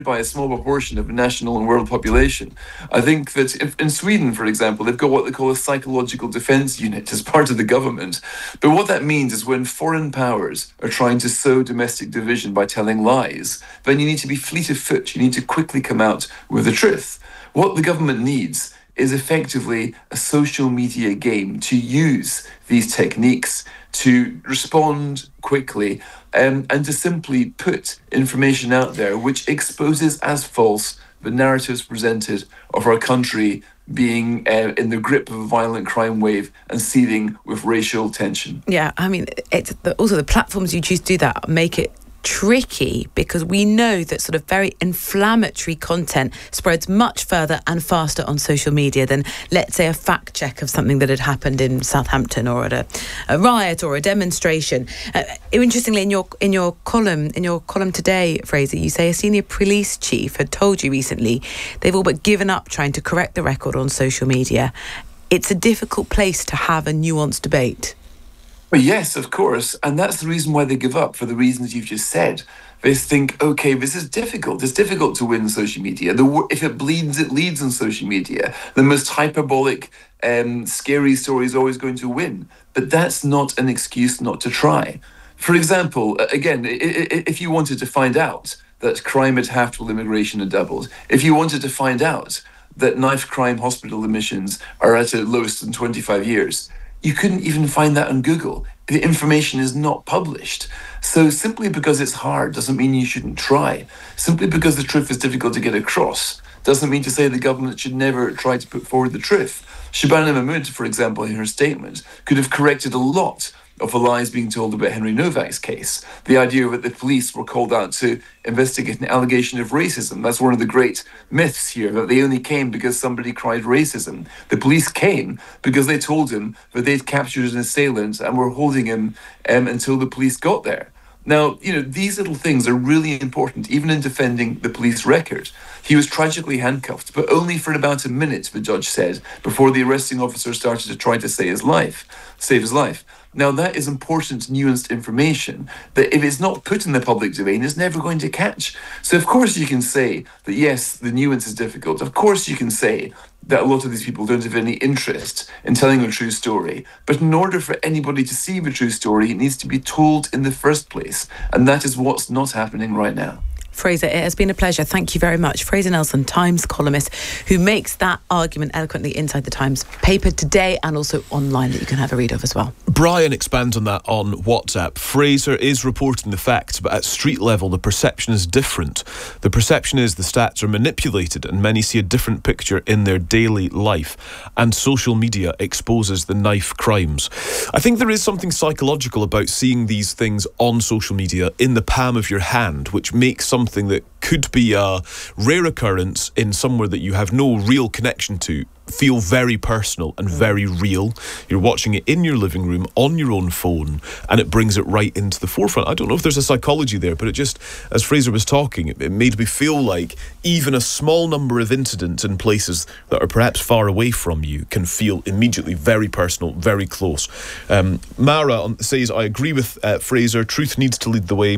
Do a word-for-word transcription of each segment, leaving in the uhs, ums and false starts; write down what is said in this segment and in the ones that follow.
by a small proportion of the national and world population. I think that if, in Sweden, for example, they've got what they call a psychological defense unit as part of the government. But what that means is when foreign powers are trying to sow domestic division by telling lies, then you need to be fleet of foot. You need to quickly come out with the truth. What the government needs is effectively a social media game to use these techniques to respond quickly um, and to simply put information out there which exposes as false the narratives presented of our country being uh, in the grip of a violent crime wave and seething with racial tension. Yeah, I mean, it's the, also the platforms you choose to do that make it tricky, because we know that sort of very inflammatory content spreads much further and faster on social media than, let's say, a fact check of something that had happened in Southampton or at a, a riot or a demonstration. Uh, interestingly, in your in your column in your column today, Fraser, you say a senior police chief had told you recently they've all but given up trying to correct the record on social media. It's a difficult place to have a nuanced debate. Well, yes, of course. And that's the reason why they give up, for the reasons you've just said. They think, OK, this is difficult. It's difficult to win social media. The, if it bleeds, it leads on social media. The most hyperbolic, um, scary story is always going to win. But that's not an excuse not to try. For example, again, if you wanted to find out that crime at halved while immigration had doubled, if you wanted to find out that knife crime hospital admissions are at a lowest in twenty-five years, you couldn't even find that on Google. The information is not published. So simply because it's hard doesn't mean you shouldn't try. Simply because the truth is difficult to get across doesn't mean to say the government should never try to put forward the truth. Shabana Mahmood, for example, in her statement, could have corrected a lot of the lies being told about Henry Novak's case. The idea that the police were called out to investigate an allegation of racism. That's one of the great myths here, that they only came because somebody cried racism. The police came because they told him that they'd captured an assailant and were holding him um, until the police got there. Now, you know, these little things are really important, even in defending the police record. He was tragically handcuffed, but only for about a minute, the judge said, before the arresting officer started to try to save his life. Save his life. Now, that is important, nuanced information that if it's not put in the public domain, it's never going to catch. So, of course, you can say that, yes, the nuance is difficult. Of course, you can say that a lot of these people don't have any interest in telling a true story. But in order for anybody to see the true story, it needs to be told in the first place. And that is what's not happening right now. Fraser, it has been a pleasure. Thank you very much. Fraser Nelson, Times columnist, who makes that argument eloquently inside the Times paper today and also online that you can have a read of as well. Brian expands on that on WhatsApp. Fraser is reporting the facts, but at street level, the perception is different. The perception is the stats are manipulated and many see a different picture in their daily life. And social media exposes the knife crimes. I think there is something psychological about seeing these things on social media in the palm of your hand, which makes some something that could be a rare occurrence in somewhere that you have no real connection to feel very personal and very real. You're watching it in your living room on your own phone and it brings it right into the forefront. I don't know if there's a psychology there, but it just, as Fraser was talking, it, it made me feel like even a small number of incidents in places that are perhaps far away from you can feel immediately very personal, very close. Um, Mara says, I agree with uh, Fraser, truth needs to lead the way.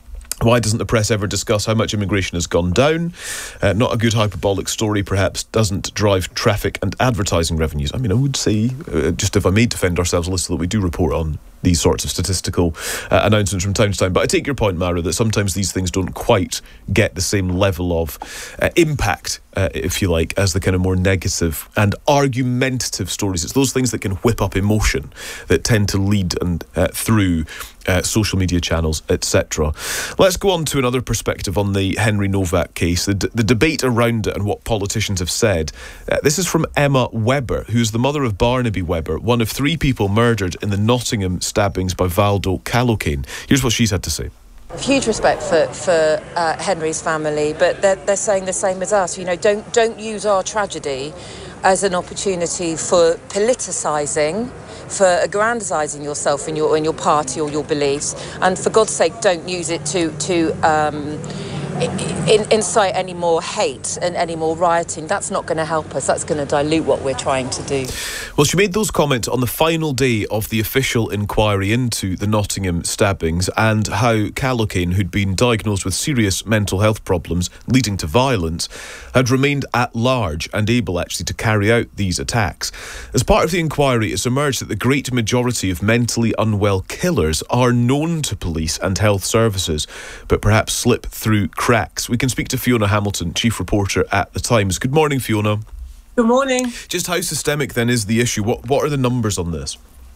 Why doesn't the press ever discuss how much immigration has gone down? Uh, not a good hyperbolic story, perhaps, doesn't drive traffic and advertising revenues. I mean, I would say, uh, just if I may defend ourselves a little, that we do report on these sorts of statistical uh, announcements from time to time. But I take your point, Mara, that sometimes these things don't quite get the same level of uh, impact, uh, if you like, as the kind of more negative and argumentative stories. It's those things that can whip up emotion that tend to lead and uh, through uh, social media channels, et cetera. Let's go on to another perspective on the Henry Novak case, the, d- the debate around it and what politicians have said. Uh, this is from Emma Webber, who's the mother of Barnaby Webber, one of three people murdered in the Nottingham stabbings by Valdo Callocane. Here's what she's had to say. Huge respect for for uh, Henry's family, but they're they're saying the same as us. You know, don't don't use our tragedy as an opportunity for politicising, for aggrandising yourself in your in your party or your beliefs, and for God's sake, don't use it to to. Um, in, incite any more hate and any more rioting. That's not going to help us. That's going to dilute what we're trying to do. Well, she made those comments on the final day of the official inquiry into the Nottingham stabbings and how Cal O'Kane, who'd been diagnosed with serious mental health problems leading to violence, had remained at large and able actually to carry out these attacks. As part of the inquiry, it's emerged that the great majority of mentally unwell killers are known to police and health services, but perhaps slip through cracks. We can speak to Fiona Hamilton, chief reporter at The Times. Good morning, Fiona. Good morning. Just how systemic then is the issue? What what are the numbers on this?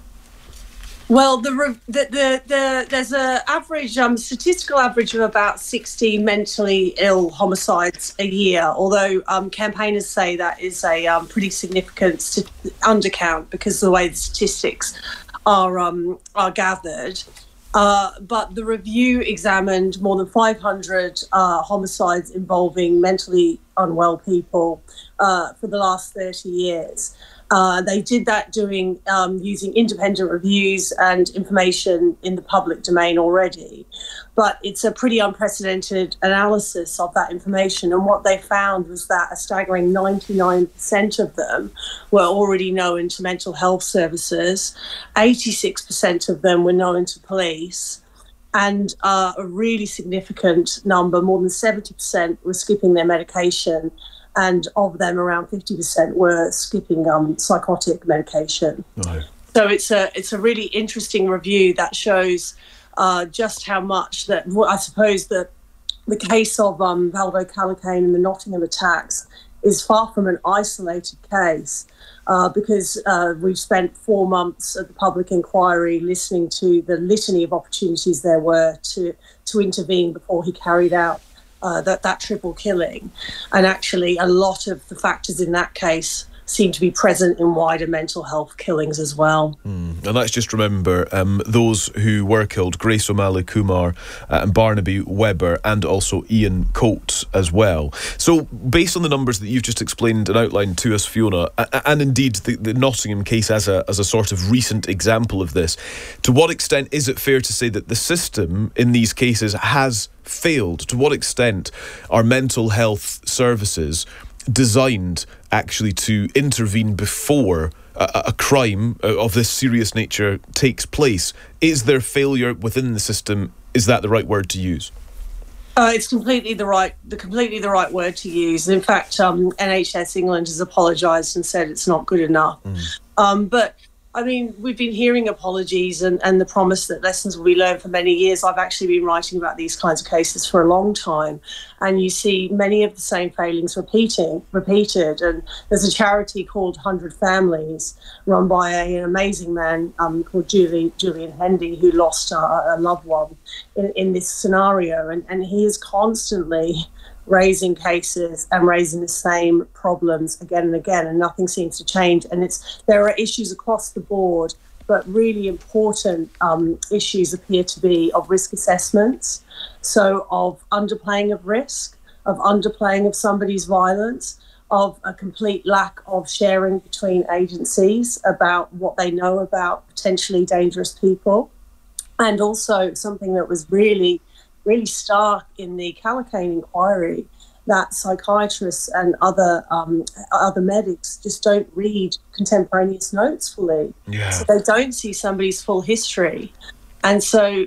Well, the the the, the there's a average um, statistical average of about sixty mentally ill homicides a year. Although um, campaigners say that is a um, pretty significant st- undercount because of the way the statistics are um, are gathered. Uh, but the review examined more than five hundred uh, homicides involving mentally unwell people uh, for the last thirty years. Uh, they did that doing um, using independent reviews and information in the public domain already. But it's a pretty unprecedented analysis of that information. And what they found was that a staggering ninety-nine percent of them were already known to mental health services. eighty-six percent of them were known to police. And uh, a really significant number, more than seventy percent, were skipping their medication. And of them, around fifty percent were skipping um, psychotic medication. Oh. So it's a it's a really interesting review that shows uh, just how much that I suppose that the case of um, Valdo Cal O'Kane and the Nottingham attacks is far from an isolated case uh, because uh, we've spent four months at the public inquiry listening to the litany of opportunities there were to to intervene before he carried out Uh, that, that triple killing. And actually a lot of the factors in that case seem to be present in wider mental health killings as well. Mm. And let's just remember um, those who were killed, Grace O'Malley Kumar uh, and Barnaby Webber, and also Ian Coates as well. So based on the numbers that you've just explained and outlined to us, Fiona, and indeed the, the Nottingham case as a, as a sort of recent example of this, to what extent is it fair to say that the system in these cases has failed? To what extent are mental health services designed actually to intervene before a, a crime of this serious nature takes place? Is there failure within the system? Is that the right word to use? Uh, it's completely the right, the completely the right word to use. In fact, um, N H S England has apologised and said it's not good enough. Mm. Um, but I mean, we've been hearing apologies and, and the promise that lessons will be learned for many years. I've actually been writing about these kinds of cases for a long time, and you see many of the same failings repeating, repeated. And there's a charity called one hundred Families, run by a, an amazing man um, called Julie, Julian Hendy, who lost a, a loved one in, in this scenario. And, and he is constantly raising cases and raising the same problems again and again, and nothing seems to change. And it's there are issues across the board, but really important um, issues appear to be of risk assessments, so of underplaying of risk, of underplaying of somebody's violence, of a complete lack of sharing between agencies about what they know about potentially dangerous people, and also something that was really really stark in the Cal O'Kane inquiry, that psychiatrists and other um, other medics just don't read contemporaneous notes fully. Yeah. So they don't see somebody's full history. And so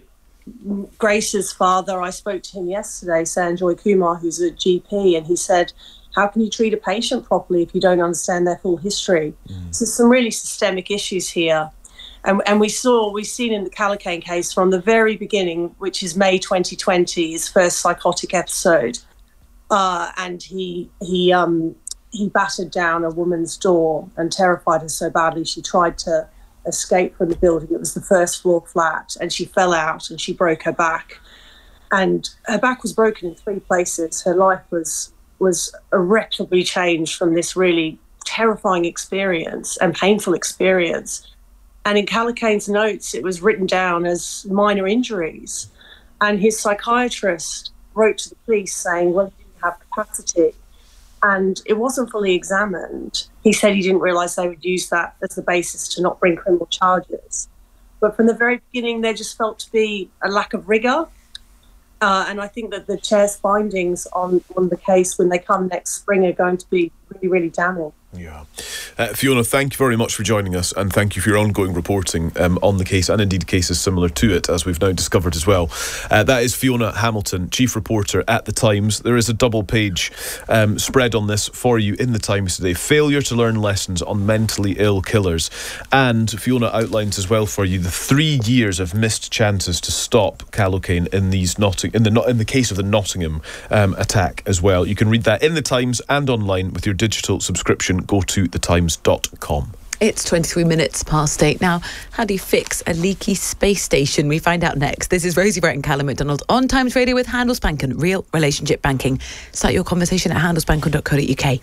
Grace's father, I spoke to him yesterday, Sanjoy Kumar, who's a G P, and he said, how can you treat a patient properly if you don't understand their full history? Mm. So some really systemic issues here. And, and we saw, we've seen in the Cal O'Kane case from the very beginning, which is May twenty twenty, his first psychotic episode, uh, and he he um, he battered down a woman's door and terrified her so badly she tried to escape from the building. It was the first floor flat, and she fell out and she broke her back, and her back was broken in three places. Her life was was irreparably changed from this really terrifying experience and painful experience. And in Cal O'Kane's notes, it was written down as minor injuries. And his psychiatrist wrote to the police saying, well, he didn't have capacity. And it wasn't fully examined. He said he didn't realise they would use that as the basis to not bring criminal charges. But from the very beginning, there just felt to be a lack of rigour. Uh, and I think that the chair's findings on, on the case when they come next spring are going to be really, really damning. Yeah. Uh, Fiona, thank you very much for joining us, and thank you for your ongoing reporting um, on the case, and indeed cases similar to it, as we've now discovered as well. Uh, that is Fiona Hamilton, Chief Reporter at The Times. There is a double-page um, spread on this for you in The Times today. Failure to learn lessons on mentally ill killers. And Fiona outlines as well for you the three years of missed chances to stop Callocane in these Notting- in the in the case of the Nottingham um, attack as well. You can read that in The Times and online with your digital subscription. Go to the times dot com. It's twenty-three minutes past eight now. How do you fix a leaky space station? We find out next. This is Rosie Brett and Callum McDonald on Times Radio with Handelsbanken, real relationship banking. Start your conversation at handelsbanken dot co dot uk.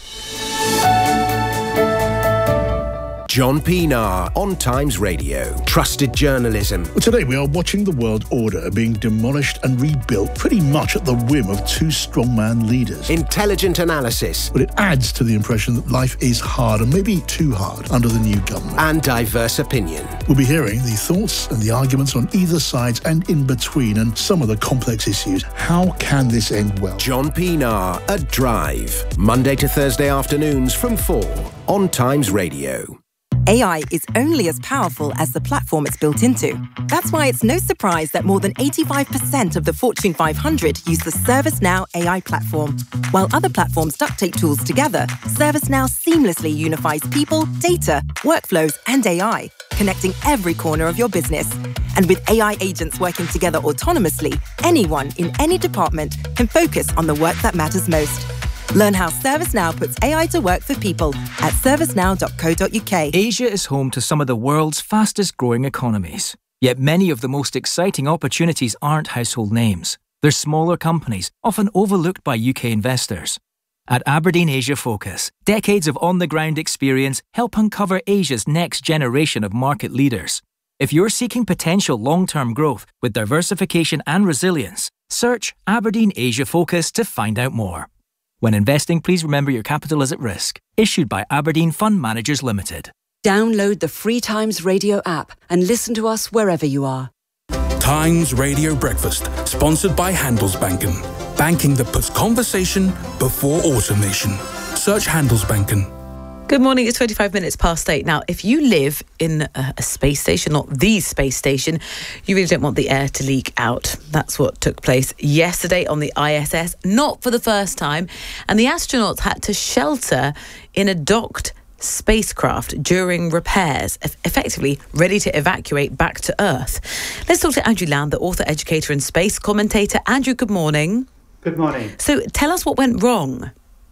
John Pienaar on Times Radio. Trusted journalism. Well, today we are watching the world order being demolished and rebuilt pretty much at the whim of two strongman leaders. Intelligent analysis. But it adds to the impression that life is hard, and maybe too hard, under the new government. And diverse opinion. We'll be hearing the thoughts and the arguments on either side and in between, and some of the complex issues. How can this end well? John Pienaar at Drive. Monday to Thursday afternoons from four on Times Radio. A I is only as powerful as the platform it's built into. That's why it's no surprise that more than eighty-five percent of the Fortune five hundred use the ServiceNow A I platform. While other platforms duct tape tools together, ServiceNow seamlessly unifies people, data, workflows, and A I, connecting every corner of your business. And with A I agents working together autonomously, anyone in any department can focus on the work that matters most. Learn how ServiceNow puts A I to work for people at servicenow dot co dot uk. Asia is home to some of the world's fastest growing economies. Yet many of the most exciting opportunities aren't household names. They're smaller companies, often overlooked by U K investors. At Aberdeen Asia Focus, decades of on-the-ground experience help uncover Asia's next generation of market leaders. If you're seeking potential long-term growth with diversification and resilience, search Aberdeen Asia Focus to find out more. When investing, please remember your capital is at risk. Issued by Aberdeen Fund Managers Limited. Download the free Times Radio app and listen to us wherever you are. Times Radio Breakfast, sponsored by Handelsbanken. Banking that puts conversation before automation. Search Handelsbanken. Good morning, it's twenty-five minutes past eight. Now, if you live in a, a space station, not the space station, you really don't want the air to leak out. That's what took place yesterday on the I S S, not for the first time. And the astronauts had to shelter in a docked spacecraft during repairs, effectively ready to evacuate back to Earth. Let's talk to Andrew Land, the author, educator and space commentator. Andrew, good morning. Good morning. So tell us what went wrong.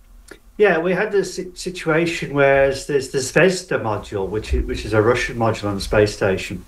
Yeah, we had this situation where there's the Zvezda module, which is, which is a Russian module on the space station,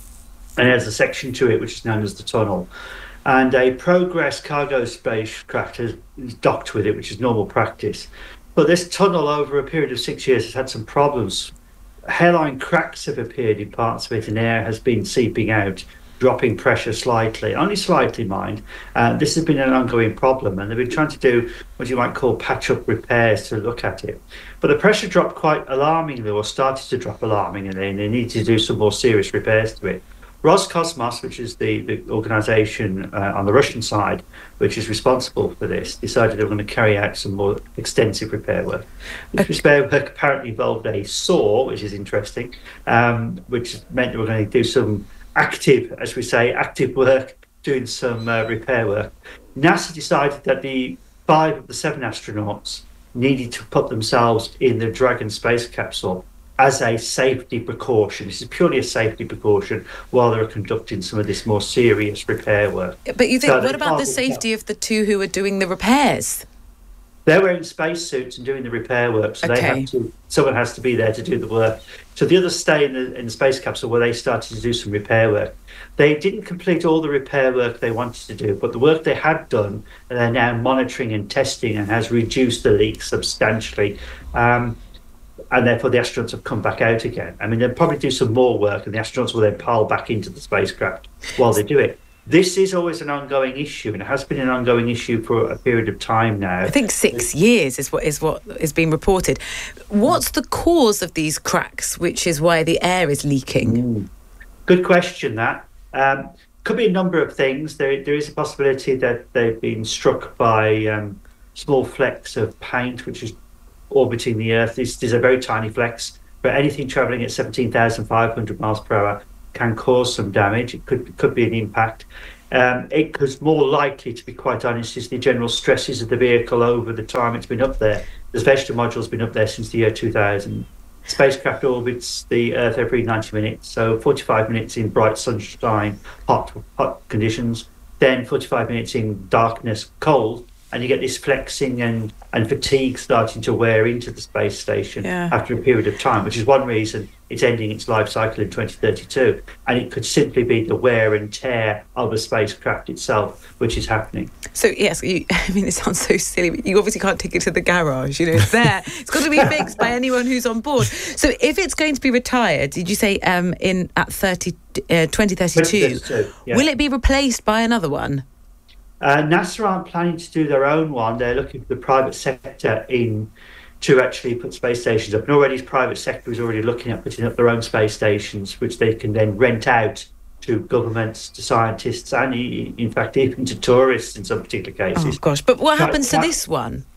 and there's a section to it which is known as the tunnel. And a Progress cargo spacecraft is docked with it, which is normal practice. But this tunnel, over a period of six years, has had some problems. Hairline cracks have appeared in parts of it, and air has been seeping out, dropping pressure slightly, only slightly, mind. Uh, this has been an ongoing problem, and they've been trying to do what you might call patch-up repairs to look at it. But the pressure dropped quite alarmingly, or started to drop alarmingly, and they need to do some more serious repairs to it. Roscosmos, which is the, the organisation uh, on the Russian side, which is responsible for this, decided they were going to carry out some more extensive repair work. This repair work apparently involved a saw, which is interesting, um, which meant they were going to do some active, as we say, active work, doing some uh, repair work. NASA decided that the five of the seven astronauts needed to put themselves in the Dragon space capsule as a safety precaution. This is purely a safety precaution while they were conducting some of this more serious repair work. But you think, so what about the safety of the two who were doing the repairs? They're wearing spacesuits and doing the repair work, so okay. they have to. Someone has to be there to do the work. So the others stay in the, in the space capsule where they started to do some repair work. They didn't complete all the repair work they wanted to do, but the work they had done, they're now monitoring and testing, and has reduced the leak substantially. Um, and therefore the astronauts have come back out again. I mean, they'll probably do some more work, and the astronauts will then pile back into the spacecraft while they do it. This is always an ongoing issue, and it has been an ongoing issue for a period of time now. I think six years is what is what is being reported. What's the cause of these cracks, which is why the air is leaking? Mm. Good question, that. Um, could be a number of things. There, there is a possibility that they've been struck by um, small flecks of paint, which is orbiting the Earth. This, these are very tiny flecks, but anything travelling at seventeen thousand five hundred miles per hour can cause some damage. It could could be an impact. Um, it was more likely, to be quite honest, is the general stresses of the vehicle over the time it's been up there. The Zvezhda module's been up there since the year two thousand. Spacecraft orbits the Earth every ninety minutes, so forty-five minutes in bright sunshine, hot hot conditions, then forty-five minutes in darkness, cold, and you get this flexing and, and fatigue starting to wear into the space station yeah. after a period of time, which is one reason it's ending its life cycle in twenty thirty-two. And it could simply be the wear and tear of a spacecraft itself, which is happening. So, yes, you, I mean, it sounds so silly, but you obviously can't take it to the garage. You know, it's there. It's got to be fixed by anyone who's on board. So if it's going to be retired, did you say um, in at thirty, uh, twenty thirty-two, yeah. will it be replaced by another one? Uh, NASA aren't planning to do their own one. They're looking for the private sector in to actually put space stations up. And already the private sector is already looking at putting up their own space stations, which they can then rent out to governments, to scientists, and in fact even to tourists in some particular cases. Oh, gosh. But what happens to this one?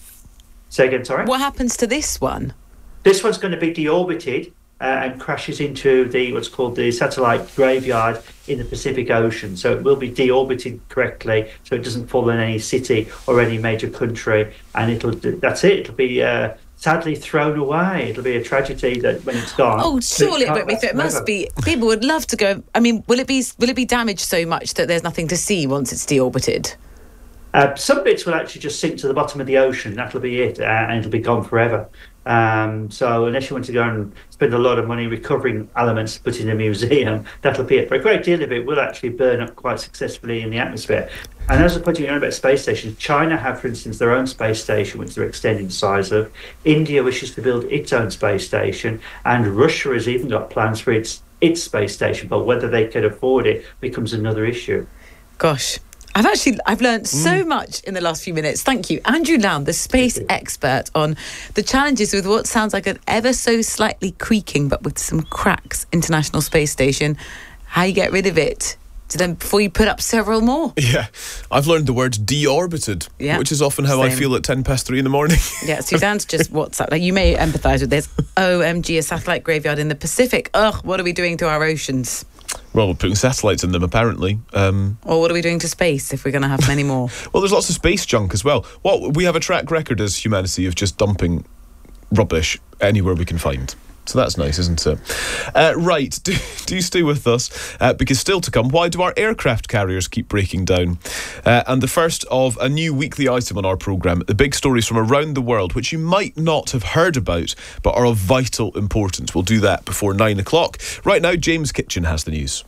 Say again, sorry? What happens to this one? This one's going to be deorbited uh, and crashes into the what's called the satellite graveyard in the Pacific Ocean. So it will be deorbited correctly, so it doesn't fall in any city or any major country, and it'll that's it. It'll be uh, sadly thrown away. It'll be a tragedy that when it's gone. Oh, surely it won't be. It must be. People would love to go. I mean, will it be? Will it be damaged so much that there's nothing to see once it's deorbited? Uh, some bits will actually just sink to the bottom of the ocean. That'll be it, uh, and it'll be gone forever. Um, so unless you want to go and spend a lot of money recovering elements to put in a museum, that'll be it. But a great deal of it will actually burn up quite successfully in the atmosphere. And as I put you on about space stations, China have, for instance, their own space station, which they're extending the size of. India wishes to build its own space station, and Russia has even got plans for its its space station. But whether they can afford it becomes another issue. Gosh. I've actually, I've learned so much in the last few minutes. Thank you. Andrew Lown, the space expert, on the challenges with what sounds like an ever so slightly creaking, but with some cracks, International Space Station. How you get rid of it to then before you put up several more. Yeah, I've learned the word deorbited, yeah, which is often how Same. I feel at ten past three in the morning. Yeah, Suzanne's just WhatsApp. Like, you may empathise with this. O M G, a satellite graveyard in the Pacific. Ugh, what are we doing to our oceans? Well, we're putting satellites in them, apparently. Um, or what are we doing to space if we're going to have many more? Well, there's lots of space junk as well. Well, we have a track record as humanity of just dumping rubbish anywhere we can find. So that's nice, isn't it? Uh, right, do, do stay with us, uh, because still to come, why do our aircraft carriers keep breaking down? Uh, and the first of a new weekly item on our programme, the big stories from around the world, which you might not have heard about, but are of vital importance. We'll do that before nine o'clock. Right now, James Kitchen has the news.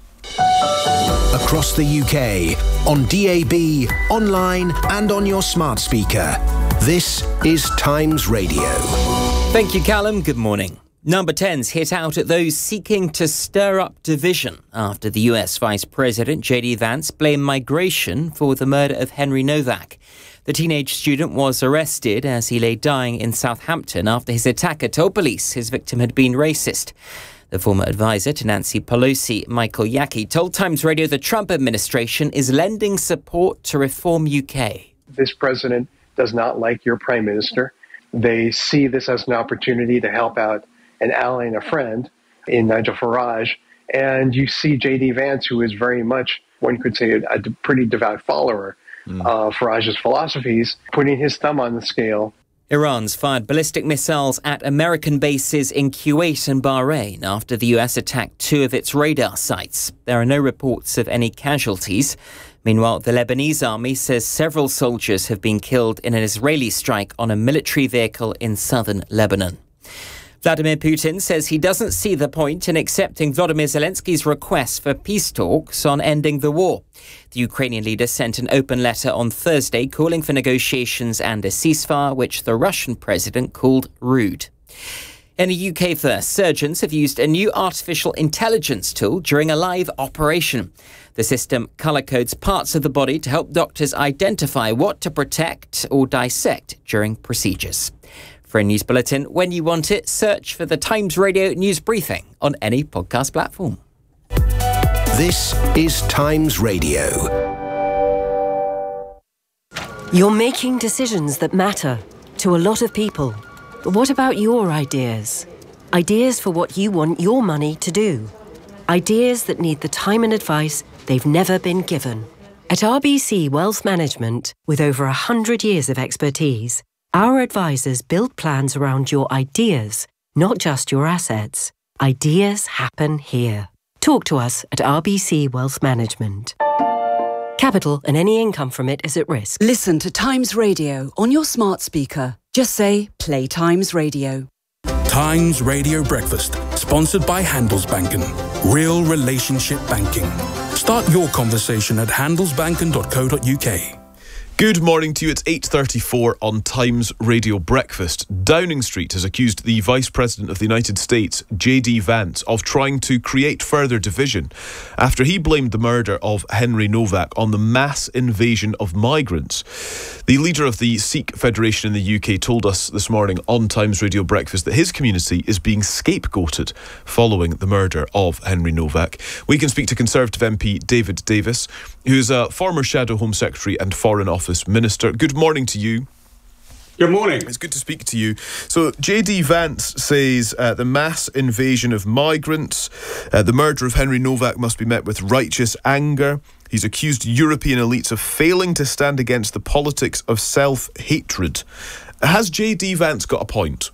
Across the U K, on D A B, online and on your smart speaker. This is Times Radio. Thank you, Callum. Good morning. Number ten's hit out at those seeking to stir up division after the U S Vice President J D Vance blamed migration for the murder of Henry Novak. The teenage student was arrested as he lay dying in Southampton after his attacker told police his victim had been racist. The former advisor to Nancy Pelosi, Michael Yaki, told Times Radio the Trump administration is lending support to Reform U K. This president does not like your prime minister. They see this as an opportunity to help out an ally and a friend in Nigel Farage. And you see J D Vance, who is very much, one could say, a, a pretty devout follower mm. of Farage's philosophies, putting his thumb on the scale. Iran's fired ballistic missiles at American bases in Kuwait and Bahrain after the U S attacked two of its radar sites. There are no reports of any casualties. Meanwhile, the Lebanese army says several soldiers have been killed in an Israeli strike on a military vehicle in southern Lebanon. Vladimir Putin says he doesn't see the point in accepting Volodymyr Zelensky's request for peace talks on ending the war. The Ukrainian leader sent an open letter on Thursday calling for negotiations and a ceasefire, which the Russian president called rude. In a U K first, surgeons have used a new artificial intelligence tool during a live operation. The system colour codes parts of the body to help doctors identify what to protect or dissect during procedures. For a news bulletin, when you want it, search for the Times Radio News Briefing on any podcast platform. This is Times Radio. You're making decisions that matter to a lot of people. But what about your ideas? Ideas for what you want your money to do. Ideas that need the time and advice they've never been given. At R B C Wealth Management, with over one hundred years of expertise, our advisors build plans around your ideas, not just your assets. Ideas happen here. Talk to us at R B C Wealth Management. Capital and any income from it is at risk. Listen to Times Radio on your smart speaker. Just say, play Times Radio. Times Radio Breakfast, sponsored by Handelsbanken. Real relationship banking. Start your conversation at handelsbanken dot co dot uk. Good morning to you. It's eight thirty-four on Times Radio Breakfast. Downing Street has accused the Vice President of the United States, J D Vance, of trying to create further division after he blamed the murder of Henry Novak on the mass invasion of migrants. The leader of the Sikh Federation in the U K told us this morning on Times Radio Breakfast that his community is being scapegoated following the murder of Henry Novak. We can speak to Conservative M P David Davis, who's a former Shadow Home Secretary and Foreign Office Minister. Good morning to you. Good morning. It's good to speak to you. So J D Vance says uh, the mass invasion of migrants, uh, the murder of Henry Novak must be met with righteous anger. He's accused European elites of failing to stand against the politics of self-hatred. Has J D Vance got a point?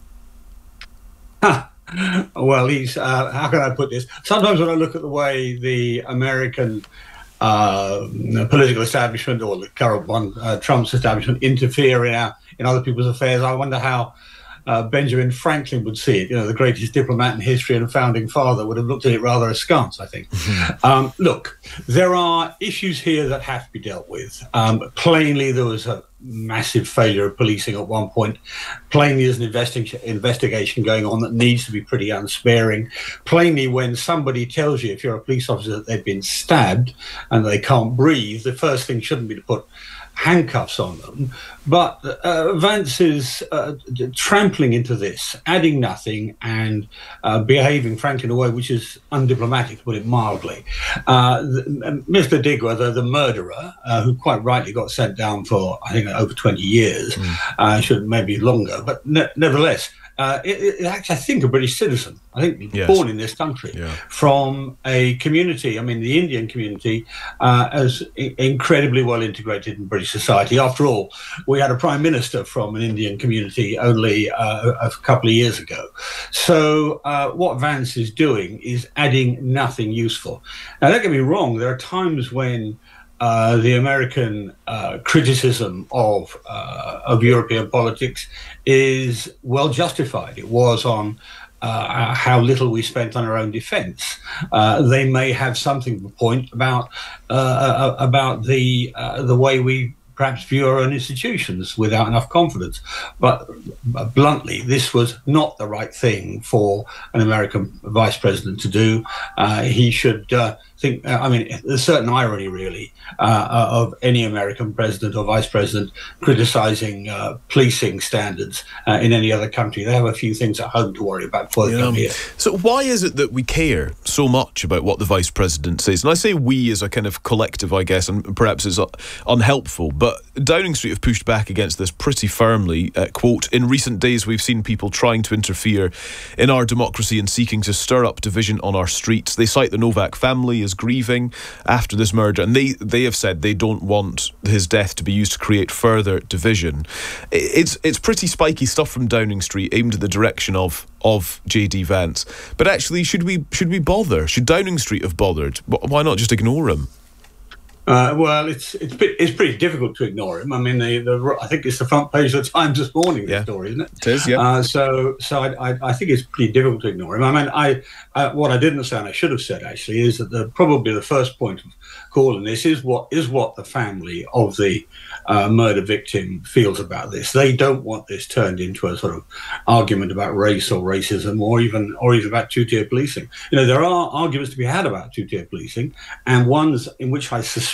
Huh. Well, he's, uh, how can I put this? Sometimes when I look at the way the American uh, political establishment, or the current one, uh, Trump's establishment, interfere in our, in other people's affairs, I wonder how uh, Benjamin Franklin would see it. You know, the greatest diplomat in history and founding father would have looked at it rather askance, I think. Mm-hmm. Um, look, there are issues here that have to be dealt with. Um, plainly, there was a massive failure of policing at one point. Plainly, there's an investi- investigation going on that needs to be pretty unsparing. Plainly, when somebody tells you, if you're a police officer, that they've been stabbed and they can't breathe, the first thing shouldn't be to put handcuffs on them. But uh, Vance is uh, trampling into this, adding nothing, and uh, behaving, frankly, in a way which is undiplomatic, to put it mildly. Uh, the, Mister Digwear, the, the murderer, uh, who quite rightly got sent down for, I think, over twenty years, mm. uh, should maybe longer, but ne- nevertheless, Uh, it, it actually, I think, a British citizen, I think, yes. born in this country, yeah. from a community, I mean, the Indian community, uh, as I- incredibly well integrated in British society. After all, we had a prime minister from an Indian community only uh, a couple of years ago. So uh, what Vance is doing is adding nothing useful. Now, don't get me wrong, there are times when Uh, the American uh, criticism of uh, of European politics is well justified. It was on uh, how little we spent on our own defence. Uh, they may have something to point about uh, about the uh, the way we perhaps view our own institutions without enough confidence. But uh, bluntly, this was not the right thing for an American vice president to do. Uh, he should uh, think, uh, I mean, there's a certain irony, really, uh, of any American president or vice president criticizing uh, policing standards uh, in any other country. They have a few things at home to worry about before they yeah. come here. So why is it that we care so much about what the vice president says? And I say we as a kind of collective, I guess, and perhaps it's unhelpful, but Downing Street have pushed back against this pretty firmly. Uh, quote, in recent days, we've seen people trying to interfere in our democracy and seeking to stir up division on our streets. They cite the Novak family as grieving after this murder, and they, they have said they don't want his death to be used to create further division. It's it's pretty spiky stuff from Downing Street aimed at the direction of of J D Vance. But actually, should we should we bother? Should Downing Street have bothered? Why not just ignore him? Uh, well, it's it's it's pretty difficult to ignore him. I mean, the, the I think it's the front page of the Times this morning. This yeah. story, isn't it? It is, yeah. Uh, so so I, I I think it's pretty difficult to ignore him. I mean, I uh, what I didn't say, and I should have said actually, is that the, probably the first point of call in this is what is what the family of the uh, murder victim feels about this. They don't want this turned into a sort of argument about race or racism, or even or even about two-tier policing. You know, there are arguments to be had about two-tier policing, and ones in which I suspect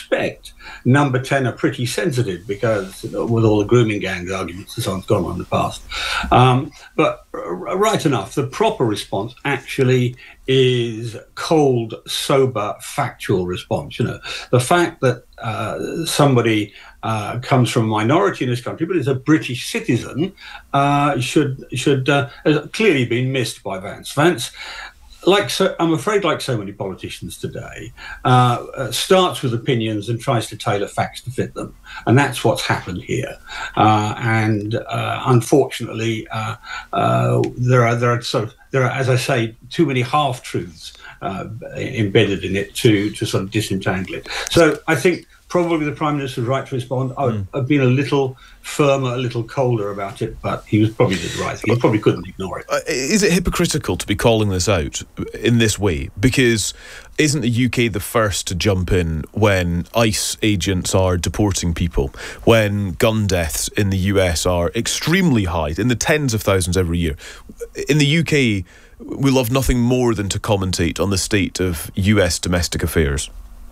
suspect number ten are pretty sensitive because you know, with all the grooming gangs arguments and so on that's gone on in the past. Um, but r- right enough, the proper response actually is cold, sober, factual response. You know, the fact that uh, somebody uh, comes from a minority in this country but is a British citizen uh, should should uh, has clearly been missed by Vance. Vance, like so, I'm afraid, like so many politicians today, uh, uh, starts with opinions and tries to tailor facts to fit them, and that's what's happened here. Uh, and uh, unfortunately, uh, uh, there are there are sort of there are, as I say, too many half truths uh, embedded in it to to sort of disentangle it. So I think probably the Prime Minister was right to respond. I would have been a little firmer, a little colder about it, but he was probably the right thing. He probably couldn't ignore it. Uh, is it hypocritical to be calling this out in this way? Because isn't the U K the first to jump in when ICE agents are deporting people, when gun deaths in the U S are extremely high, in the tens of thousands every year? In the U K, we love nothing more than to commentate on the state of U S domestic affairs.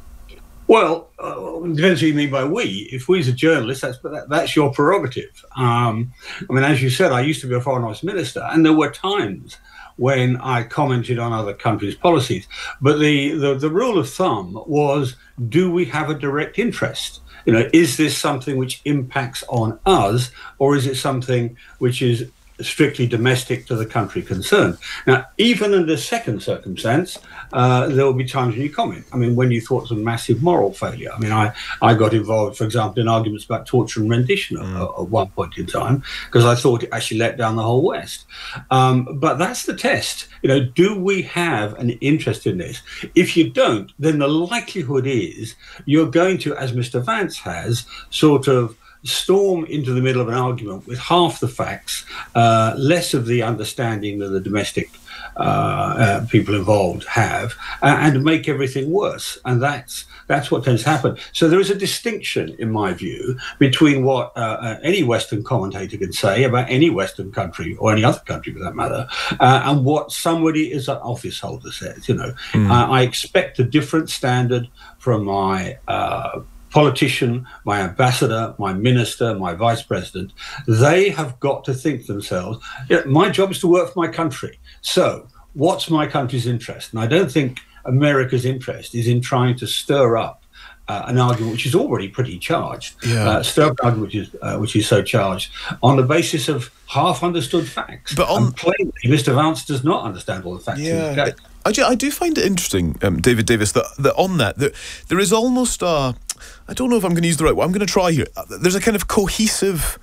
Well, uh, depends what you mean by we. If we as a journalist, that's that, that's your prerogative. Um, I mean, as you said, I used to be a foreign office minister, and there were times when I commented on other countries' policies. But the, the, the rule of thumb was, do we have a direct interest? You know, is this something which impacts on us, or is it something which is strictly domestic to the country concerned? Now, even in the second circumstance, uh, there will be times when you comment. I mean, when you thought some massive moral failure. I mean, I, I got involved, for example, in arguments about torture and rendition mm. at, at one point in time, because I thought it actually let down the whole West. Um, but that's the test. You know, do we have an interest in this? If you don't, then the likelihood is you're going to, as Mister Vance has, sort of storm into the middle of an argument with half the facts, uh, less of the understanding that the domestic uh, uh, people involved have, uh, and make everything worse. And that's that's what tends to happen. So there is a distinction, in my view, between what uh, uh, any Western commentator can say about any Western country, or any other country for that matter, uh, and what somebody as an office holder says. You know, mm. uh, I expect a different standard from my uh, politician, my ambassador, my minister, my vice president. They have got to think to themselves, you know, my job is to work for my country. So what's my country's interest? And I don't think America's interest is in trying to stir up uh, an argument which is already pretty charged, yeah. uh, stir up an argument which is, uh, which is so charged on the basis of half-understood facts. But on, and plainly, Mister Vance does not understand all the facts. Yeah, I do, I do find it interesting, um, David Davis, that, that on that, that there is almost a, I don't know if I'm going to use the right word, I'm going to try here. There's a kind of cohesive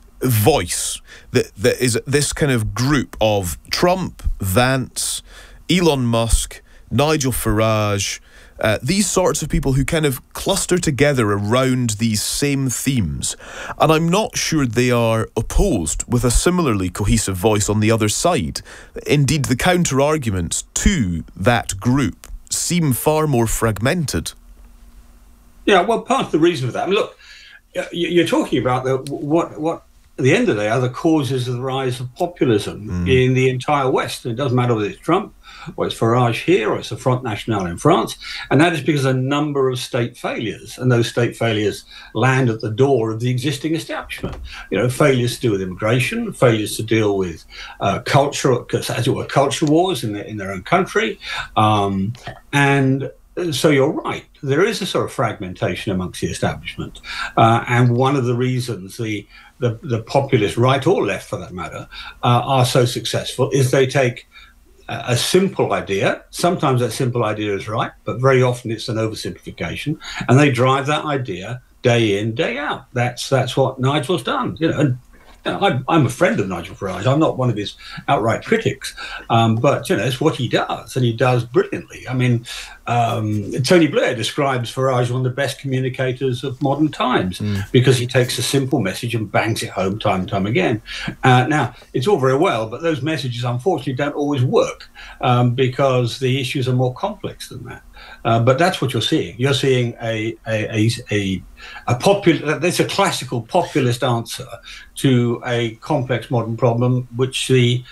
voice that that is this kind of group of Trump, Vance, Elon Musk, Nigel Farage, uh, these sorts of people who kind of cluster together around these same themes. And I'm not sure they are opposed with a similarly cohesive voice on the other side. Indeed, the counter-arguments to that group seem far more fragmented. Yeah, well, part of the reason for that, I mean, look, you're talking about the, what, what, at the end of the day, are the causes of the rise of populism mm. in the entire West. It doesn't matter whether it's Trump, or it's Farage here, or it's the Front National in France. And that is because a number of state failures, and those state failures land at the door of the existing establishment. You know, failures to do with immigration, failures to deal with uh, culture, as it were, culture wars in their, in their own country. Um, and So you're right. There is a sort of fragmentation amongst the establishment. Uh, and one of the reasons the, the, the populist, right or left for that matter, uh, are so successful is they take a, a simple idea. Sometimes that simple idea is right, but very often it's an oversimplification. And they drive that idea day in, day out. That's that's what Nigel's done. You know, and, I'm, I'm a friend of Nigel Farage. I'm not one of his outright critics, um, but you know it's what he does, and he does brilliantly. I mean, um, Tony Blair describes Farage one of the best communicators of modern times mm. because he takes a simple message and bangs it home time and time again. Uh, now, it's all very well, but those messages unfortunately don't always work um, because the issues are more complex than that. Uh, but that's what you're seeing. You're seeing a a a, a, a popular. That's a classical populist answer to a complex modern problem, which the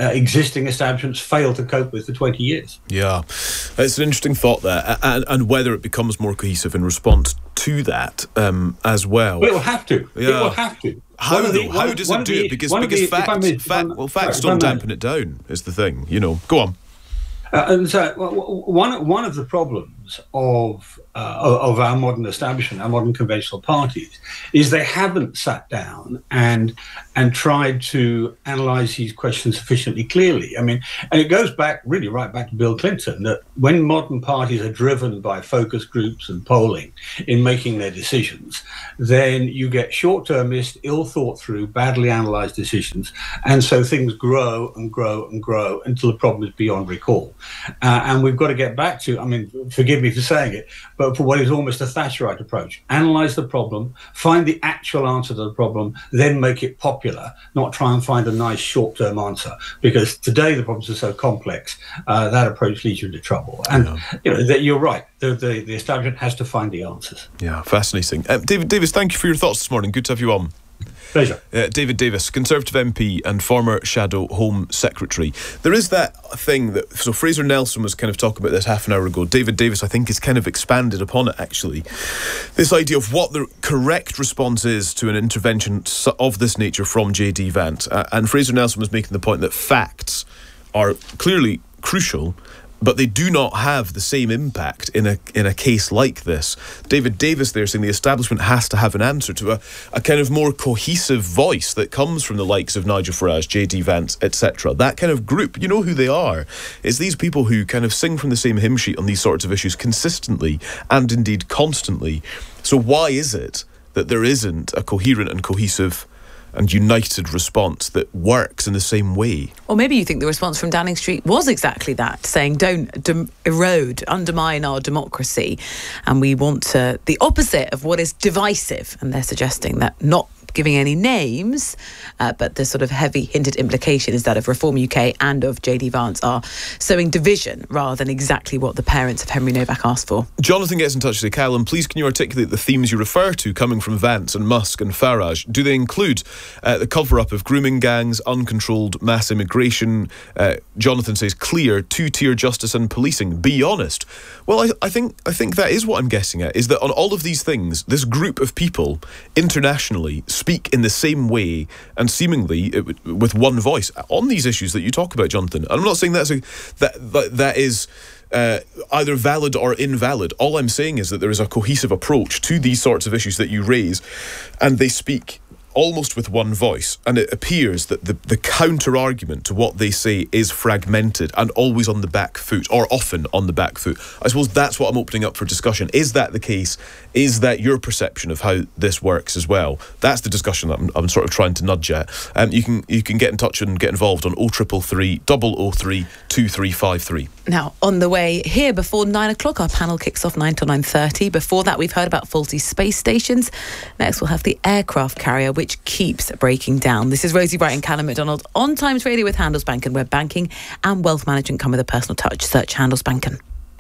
uh, existing establishments failed to cope with for twenty years. Yeah, it's an interesting thought there, and, and whether it becomes more cohesive in response to that um, as well. Well, it will have to. Yeah. It will have to. How, the, though? How one, does one it do the, it? Because, because because the, facts, may, fact, well, facts sorry, don't dampen it down, is the thing. You know, go on. Uh, and so one one of the problems of uh, of our modern establishment, our modern conventional parties, is they haven't sat down and and tried to analyse these questions sufficiently clearly. I mean, and it goes back really right back to Bill Clinton, that when modern parties are driven by focus groups and polling in making their decisions, then you get short-termist, ill thought through, badly analysed decisions, and so things grow and grow and grow until the problem is beyond recall. Uh, and we've got to get back to, I mean, forgive me for saying it, but for what is almost a Thatcherite approach. Analyse the problem, find the actual answer to the problem, then make it popular, not try and find a nice short-term answer. Because today the problems are so complex, uh, that approach leads you into trouble. And, yeah. you know, that you're right, the, the, the establishment has to find the answers. Yeah, fascinating. Um, David Davis, thank you for your thoughts this morning. Good to have you on. Pleasure. Uh, David Davis, Conservative M P and former Shadow Home Secretary. There is that thing that, so Fraser Nelson was kind of talking about this half an hour ago. David Davis, I think, has kind of expanded upon it, actually. This idea of what the correct response is to an intervention of this nature from J D Vance. Uh, and Fraser Nelson was making the point that facts are clearly crucial, but they do not have the same impact in a in a case like this. David Davis there saying the establishment has to have an answer to a, a kind of more cohesive voice that comes from the likes of Nigel Farage, J D Vance, et cetera. That kind of group, you know who they are. It's these people who kind of sing from the same hymn sheet on these sorts of issues consistently and indeed constantly. So why is it that there isn't a coherent and cohesive and united response that works in the same way? Or maybe you think the response from Downing Street was exactly that, saying don't de- erode, undermine our democracy, and we want uh, the opposite of what is divisive. And they're suggesting that not giving any names, uh, but the sort of heavy hinted implication is that of Reform U K and of J D Vance are sowing division rather than exactly what the parents of Henry Novak asked for. Jonathan gets in touch today. Callum, please can you articulate the themes you refer to coming from Vance and Musk and Farage? Do they include uh, the cover-up of grooming gangs, uncontrolled mass immigration? Uh, Jonathan says clear two-tier justice and policing. Be honest. Well, I, I think I think that is what I'm guessing at, is that on all of these things, this group of people internationally speak in the same way and seemingly it, with one voice on these issues that you talk about, Jonathan. And I'm not saying that's a, that, that that is uh, either valid or invalid. All I'm saying is that there is a cohesive approach to these sorts of issues that you raise, and they speak almost with one voice, and it appears that the, the counter-argument to what they say is fragmented and always on the back foot, or often on the back foot. I suppose that's what I'm opening up for discussion. Is that the case? Is that your perception of how this works as well? That's the discussion that I'm, I'm sort of trying to nudge at. Um, you can you can get in touch and get involved on oh triple three, double oh three, two three five three. Now, on the way here before nine o'clock, our panel kicks off nine till nine thirty. Before that, we've heard about faulty space stations. Next, we'll have the aircraft carrier, which keeps breaking down. This is Rosie Bright and Callum McDonald on Times Radio with Handelsbanken, where banking and wealth management come with a personal touch. Search Handelsbanken.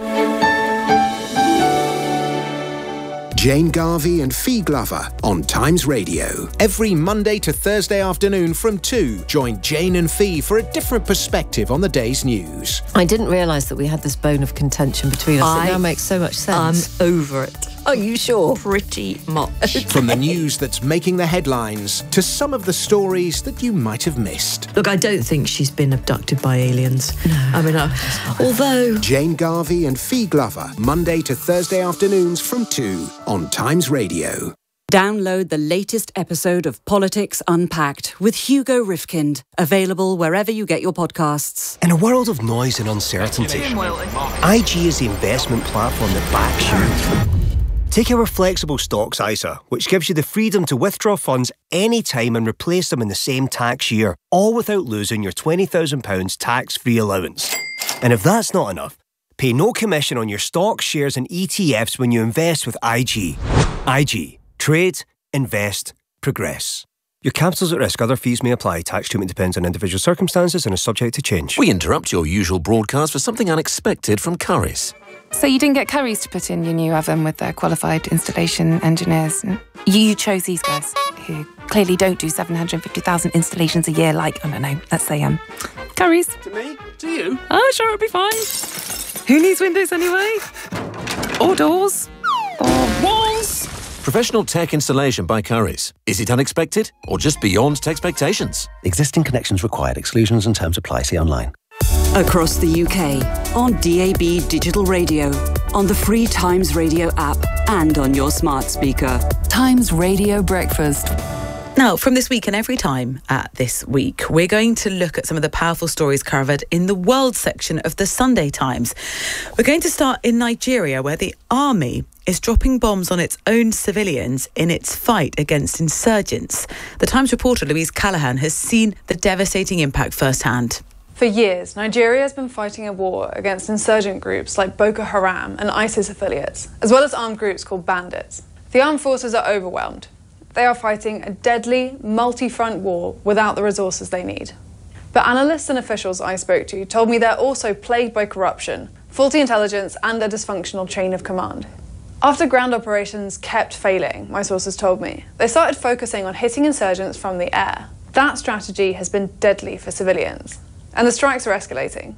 Jane Garvey and Fee Glover on Times Radio. Every Monday to Thursday afternoon from two, join Jane and Fee for a different perspective on the day's news. I didn't realise that we had this bone of contention between us. I, it now makes so much sense. I'm over it. Are you sure? Pretty much. From the news that's making the headlines to some of the stories that you might have missed. Look, I don't think she's been abducted by aliens. No. I mean, uh, although... Jane Garvey and Fee Glover, Monday to Thursday afternoons from two on Times Radio. Download the latest episode of Politics Unpacked with Hugo Rifkind, available wherever you get your podcasts. In a world of noise and uncertainty, I G is the investment platform that backs you. Take our flexible stocks I S A, which gives you the freedom to withdraw funds anytime and replace them in the same tax year, all without losing your twenty thousand pounds tax-free allowance. And if that's not enough, pay no commission on your stocks, shares and E T Fs when you invest with I G. I G. Trade, invest, progress. Your capital's at risk. Other fees may apply. Tax treatment depends on individual circumstances and is subject to change. We interrupt your usual broadcast for something unexpected from Currys. So you didn't get Currys to put in your new oven with their qualified installation engineers. You chose these guys, who clearly don't do seven hundred fifty thousand installations a year like, I don't know, let's say um, Curries. To me? To you? Oh, sure, it'll be fine. Who needs windows anyway? Or doors? Or walls? Professional tech installation by Currys. Is it unexpected or just beyond expectations? Existing connections required. Exclusions and terms apply. See online. Across the U K, on D A B digital radio, on the free Times Radio app, and on your smart speaker. Times Radio Breakfast. Now, from this week and every time at This Week, we're going to look at some of the powerful stories covered in the world section of the Sunday Times. We're going to start in Nigeria, where the army is dropping bombs on its own civilians in its fight against insurgents. The Times reporter Louise Callahan has seen the devastating impact firsthand. For years, Nigeria has been fighting a war against insurgent groups like Boko Haram and ISIS affiliates, as well as armed groups called bandits. The armed forces are overwhelmed. They are fighting a deadly, multi-front war without the resources they need. But analysts and officials I spoke to told me they're also plagued by corruption, faulty intelligence, and a dysfunctional chain of command. After ground operations kept failing, my sources told me, they started focusing on hitting insurgents from the air. That strategy has been deadly for civilians, and the strikes are escalating.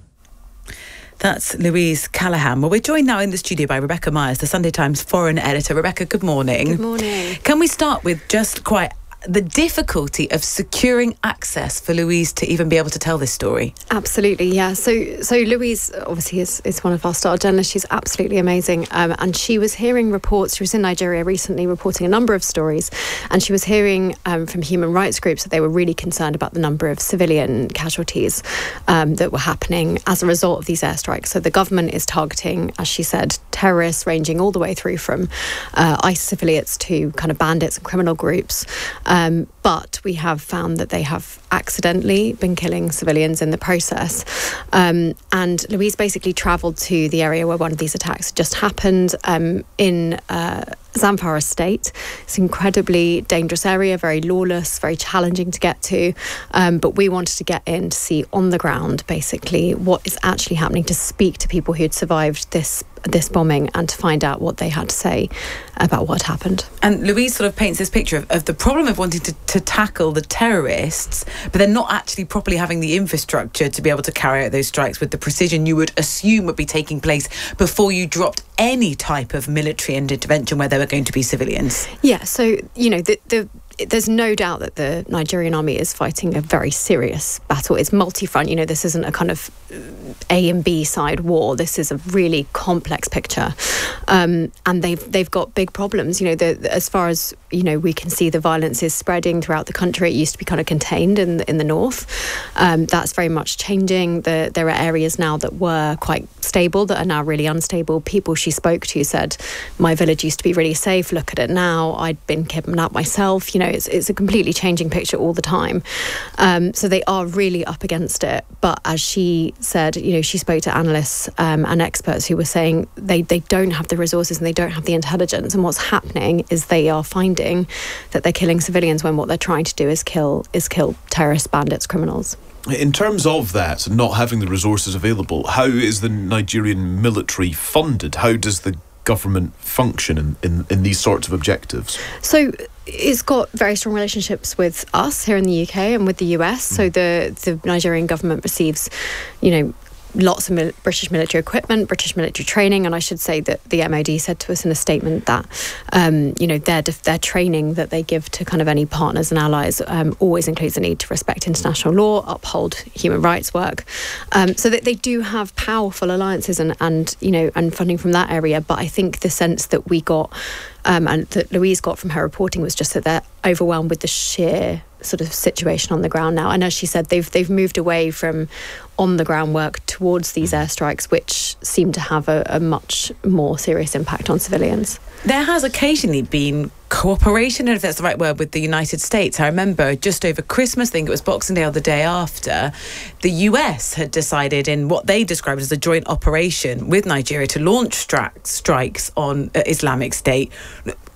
That's Louise Callahan. Well, we're joined now in the studio by Rebecca Myers, the Sunday Times foreign editor. Rebecca, good morning. Good morning. Can we start with just quite the difficulty of securing access for Louise to even be able to tell this story? Absolutely, yeah. So so Louise obviously is, is one of our star journalists. She's absolutely amazing. Um, and she was hearing reports, she was in Nigeria recently reporting a number of stories, and she was hearing um, from human rights groups that they were really concerned about the number of civilian casualties um, that were happening as a result of these airstrikes. So the government is targeting, as she said, terrorists ranging all the way through from uh, ISIS affiliates to kind of bandits and criminal groups. Um, but we have found that they have accidentally been killing civilians in the process. Um, and Louise basically travelled to the area where one of these attacks just happened um, in uh, Zamfara State. It's an incredibly dangerous area, very lawless, very challenging to get to. Um, but we wanted to get in to see on the ground, basically, what is actually happening, to speak to people who'd survived this this bombing and to find out what they had to say about what happened. And Louise sort of paints this picture of, of the problem of wanting to, to tackle the terrorists, but then not actually properly having the infrastructure to be able to carry out those strikes with the precision you would assume would be taking place before you dropped any type of military intervention where there were going to be civilians. Yeah, so, you know, the... the there's no doubt that the Nigerian army is fighting a very serious battle. It's multi-front. You know, this isn't a kind of A and B side war. This is a really complex picture, um, and they've they've got big problems. You know, the, as far as you know, we can see the violence is spreading throughout the country. It used to be kind of contained in the, in the north. Um, that's very much changing. The, there are areas now that were quite stable that are now really unstable. People she spoke to said, "My village used to be really safe. Look at it now. I'd been kidnapped myself." You know. It's, it's a completely changing picture all the time. Um, so they are really up against it. But as she said, you know, she spoke to analysts um, and experts who were saying they, they don't have the resources and they don't have the intelligence. And what's happening is they are finding that they're killing civilians when what they're trying to do is kill is kill terrorists, bandits, criminals. In terms of that, not having the resources available, how is the Nigerian military funded? How does the government function in, in, in these sorts of objectives? So it's got very strong relationships with us here in the U K and with the U S. Mm. So the, the Nigerian government receives, you know, lots of mil- British military equipment, British military training, and I should say that the M O D said to us in a statement that, um, you know, their their training that they give to kind of any partners and allies um, always includes the need to respect international law, uphold human rights work, um, so that they do have powerful alliances and and you know and funding from that area. But I think the sense that we got um, and that Louise got from her reporting was just that they're overwhelmed with the sheer sort of situation on the ground now. And as she said, they've they've moved away from on the ground work towards these airstrikes, which seem to have a, a much more serious impact on civilians. There has occasionally been cooperation, if that's the right word, with the United States. I remember just over Christmas, I think it was Boxing Day or the day after, the U S had decided in what they described as a joint operation with Nigeria to launch stri- strikes on uh, Islamic State.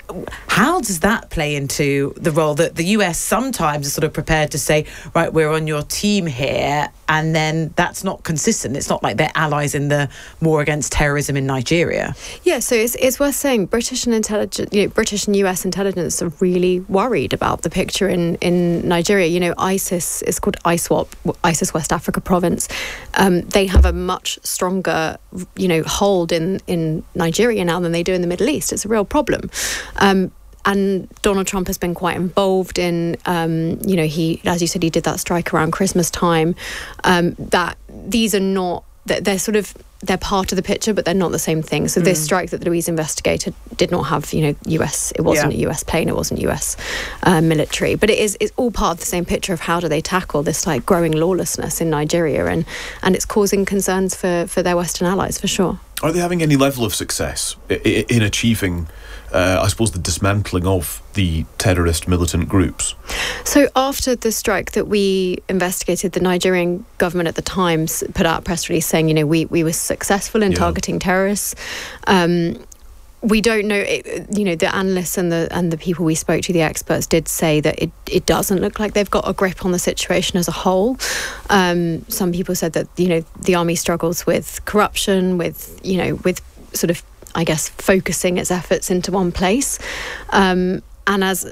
how does that play into the role that the U S sometimes is sort of prepared to say, right, we're on your team here, and then that's not consistent? It's not like they're allies in the war against terrorism in Nigeria. Yeah, so it's, it's worth saying British and intelligence, you know, British and U S intelligence are really worried about the picture in, in Nigeria. You know, ISIS is called I SWAP, ISIS West Africa Province. Um, they have a much stronger, you know, hold in, in Nigeria now than they do in the Middle East. It's a real problem. Um, and Donald Trump has been quite involved in, um, you know, he, as you said, he did that strike around Christmas time. Um, that these are not, they're sort of, they're part of the picture, but they're not the same thing. So mm. this strike that Louise investigated did not have, you know, U S, it wasn't yeah. a U S plane, it wasn't U S uh, military. But it is, it's all part of the same picture of how do they tackle this like growing lawlessness in Nigeria, and, and it's causing concerns for, for their Western allies, for sure. Are they having any level of success in achieving, uh, I suppose, the dismantling of the terrorist militant groups? So after the strike that we investigated, the Nigerian government at the time put out a press release saying, you know, we, we were successful in yeah. targeting terrorists. Um, we don't know, it, you know, the analysts and the and the people we spoke to, the experts, did say that it, it doesn't look like they've got a grip on the situation as a whole. Um, some people said that, you know, the army struggles with corruption, with, you know, with sort of, I guess, focusing its efforts into one place. Um, and as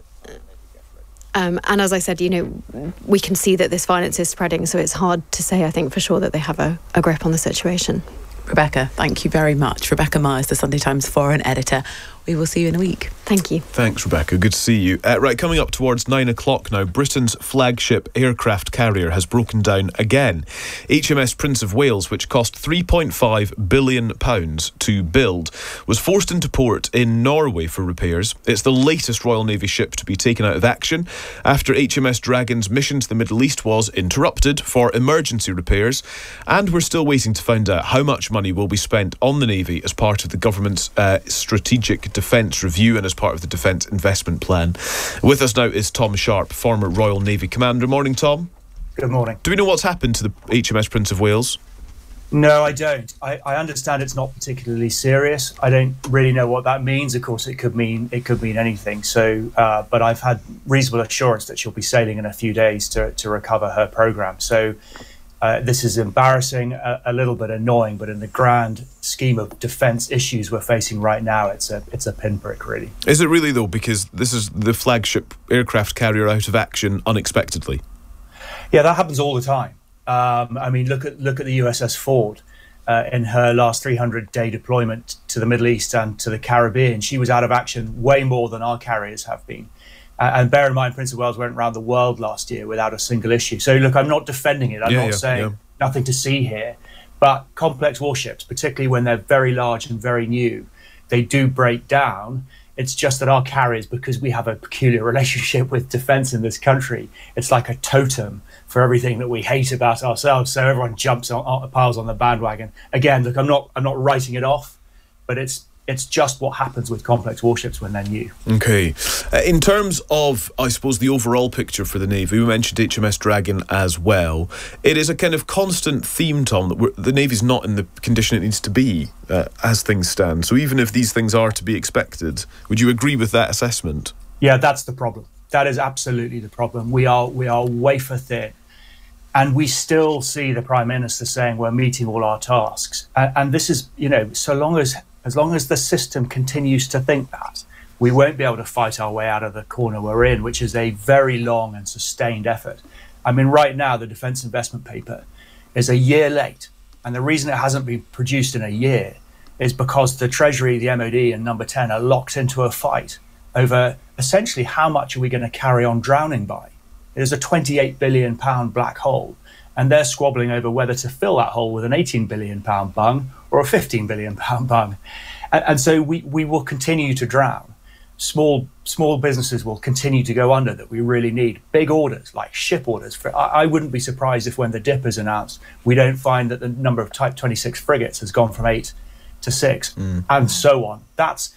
um, and as I said, you know, we can see that this violence is spreading, so it's hard to say, I think, for sure that they have a, a grip on the situation. Rebecca, thank you very much. Rebecca Myers, the Sunday Times foreign editor. We will see you in a week. Thank you. Thanks, Rebecca. Good to see you. Uh, right, coming up towards nine o'clock now, Britain's flagship aircraft carrier has broken down again. H M S Prince of Wales, which cost three point five billion pounds to build, was forced into port in Norway for repairs. It's the latest Royal Navy ship to be taken out of action after H M S Dragon's mission to the Middle East was interrupted for emergency repairs. And we're still waiting to find out how much money will be spent on the Navy as part of the government's uh, strategic defence review and as part of the defence investment plan. With us now is Tom Sharp, former Royal Navy commander. Morning, Tom. Good morning. Do we know what's happened to the H M S Prince of Wales? No, I don't. I, I understand it's not particularly serious. I don't really know what that means. Of course, it could mean it could mean anything. So, uh, but I've had reasonable assurance that she'll be sailing in a few days to to recover her programme. So. Uh, this is embarrassing, a, a little bit annoying, but in the grand scheme of defence issues we're facing right now, it's a it's a pinprick, really. Is it really, though? Because this is the flagship aircraft carrier out of action unexpectedly. Yeah, that happens all the time. Um, I mean, look at look at the U S S Ford uh, in her last three hundred day deployment to the Middle East and to the Caribbean. She was out of action way more than our carriers have been. Uh, and bear in mind, Prince of Wales went around the world last year without a single issue. So, look, I'm not defending it. I'm yeah, not yeah, saying yeah. nothing to see here. But complex warships, particularly when they're very large and very new, they do break down. It's just that our carriers, because we have a peculiar relationship with defence in this country, it's like a totem for everything that we hate about ourselves. So everyone jumps on, on piles on the bandwagon. Again, look, I'm not I'm not writing it off, but it's It's just what happens with complex warships when they're new. Okay. Uh, in terms of, I suppose, the overall picture for the Navy, we mentioned H M S Dragon as well. It is a kind of constant theme, Tom, that we're, the Navy's not in the condition it needs to be uh, as things stand. So even if these things are to be expected, would you agree with that assessment? Yeah, that's the problem. That is absolutely the problem. We are we are wafer thin. And we still see the Prime Minister saying we're meeting all our tasks. And, and this is, you know, so long as As long as the system continues to think that, we won't be able to fight our way out of the corner we're in, which is a very long and sustained effort. I mean, right now, the Defence Investment Paper is a year late. And the reason it hasn't been produced in a year is because the Treasury, the M O D and Number ten are locked into a fight over essentially how much are we going to carry on drowning by. It is a twenty-eight billion pound black hole. And they're squabbling over whether to fill that hole with an eighteen billion pound bung or a fifteen billion pound bung. And, and so we, we will continue to drown. Small small businesses will continue to go under that we really need. Big orders, like ship orders. For, I, I wouldn't be surprised if when the D I P is announced, we don't find that the number of Type twenty-six frigates has gone from eight to six, mm. and so on. That's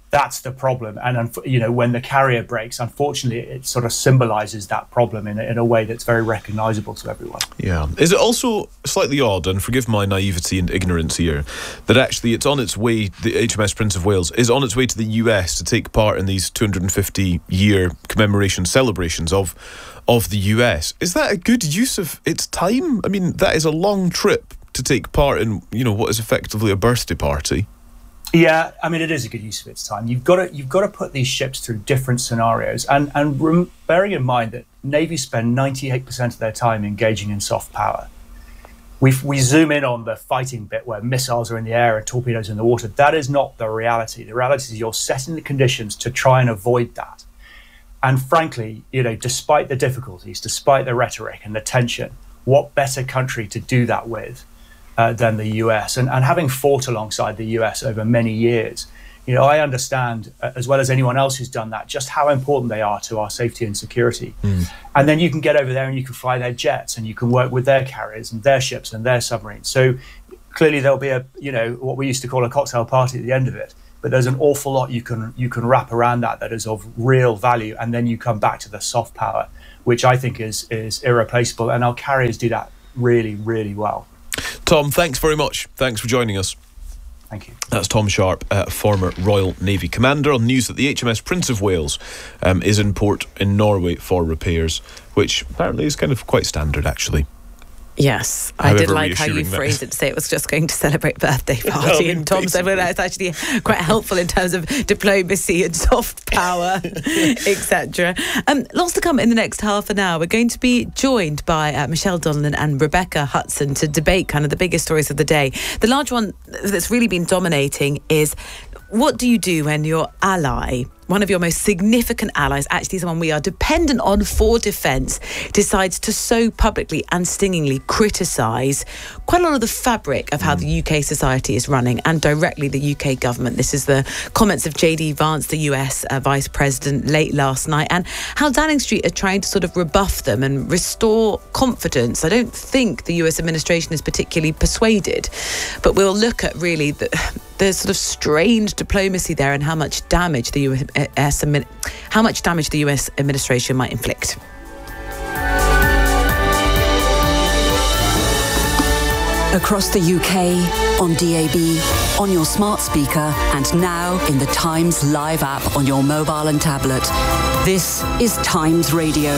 That's the problem. And, you know, when the carrier breaks, unfortunately, it sort of symbolizes that problem in a, in a way that's very recognizable to everyone. Yeah. Is it also slightly odd, and forgive my naivety and ignorance here, that actually it's on its way, the H M S Prince of Wales is on its way to the U S to take part in these two hundred fifty year commemoration celebrations of of the U S? Is that a good use of its time? I mean, that is a long trip to take part in, you know, what is effectively a birthday party. Yeah, I mean, it is a good use of its time. You've got to you've got to put these ships through different scenarios, and and rem- bearing in mind that navies spend ninety-eight percent of their time engaging in soft power. We we zoom in on the fighting bit where missiles are in the air and torpedoes in the water. That is not the reality. The reality is you're setting the conditions to try and avoid that. And frankly, you know, despite the difficulties, despite the rhetoric and the tension, what better country to do that with Uh, than the U S? And, and having fought alongside the U S over many years, you know, I understand, uh, as well as anyone else who's done that, just how important they are to our safety and security. Mm. And then you can get over there and you can fly their jets and you can work with their carriers and their ships and their submarines. So clearly there'll be a, you know, what we used to call a cocktail party at the end of it. But there's an awful lot you can you can wrap around that that is of real value. And then you come back to the soft power, which I think is is irreplaceable. And our carriers do that really, really well. Tom, thanks very much. Thanks for joining us. Thank you. That's Tom Sharp, uh, former Royal Navy commander, on news that the H M S Prince of Wales um, is in port in Norway for repairs, which apparently is kind of quite standard, actually. Yes, I However did like how you phrased it to say it was just going to celebrate birthday party. Oh, and Tom said, well, that's actually quite helpful in terms of diplomacy and soft power, et cetera. Um, lots to come in the next half an hour. We're going to be joined by uh, Michelle Donlan and Rebecca Hudson to debate kind of the biggest stories of the day. The large one that's really been dominating is, what do you do when your ally, one of your most significant allies, actually someone we are dependent on for defence, decides to so publicly and stingingly criticise quite a lot of the fabric of how mm. the U K society is running, and directly the U K government? This is the comments of J D Vance, the U S uh, Vice President, late last night, and how Downing Street are trying to sort of rebuff them and restore confidence. I don't think the U S administration is particularly persuaded, but we'll look at really the, the sort of strange diplomacy there and how much damage the U S how much damage the U S administration might inflict. Across the U K, on D A B, on your smart speaker, and now in the Times Live app on your mobile and tablet. This is Times Radio.